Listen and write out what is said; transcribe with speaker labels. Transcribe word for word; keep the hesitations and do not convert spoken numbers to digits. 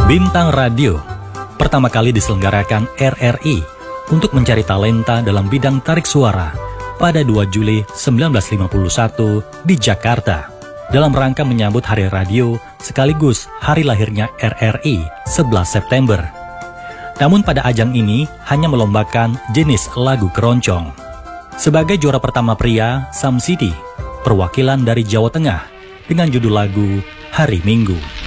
Speaker 1: Bintang Radio pertama kali diselenggarakan R R I untuk mencari talenta dalam bidang tarik suara pada dua Juli seribu sembilan ratus lima puluh satu di Jakarta dalam rangka menyambut Hari Radio sekaligus hari lahirnya R R I sebelas September. Namun pada ajang ini hanya melombakan jenis lagu keroncong. Sebagai juara pertama pria, Sam Sidi, perwakilan dari Jawa Tengah dengan judul lagu Hari Minggu.